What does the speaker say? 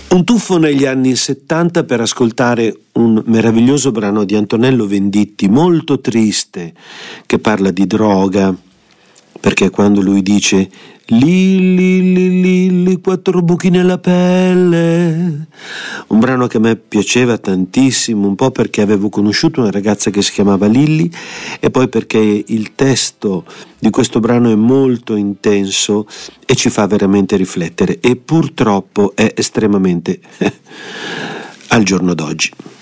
Un tuffo negli anni 70 per ascoltare un meraviglioso brano di Antonello Venditti, molto triste, che parla di droga, perché quando lui dice Lilli, 4 buchi nella pelle, un brano che a me piaceva tantissimo, un po' perché avevo conosciuto una ragazza che si chiamava Lilli e poi perché il testo di questo brano è molto intenso e ci fa veramente riflettere, e purtroppo è estremamente al giorno d'oggi.